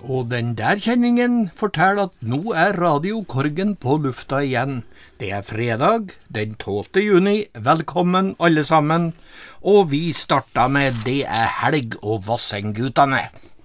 Og den der kjenningen forteller at nå Radio Korgen på lufta igjen. Det fredag, den 12. juni. Velkommen alle sammen. Og vi starter med Det helg og Vassendgutane.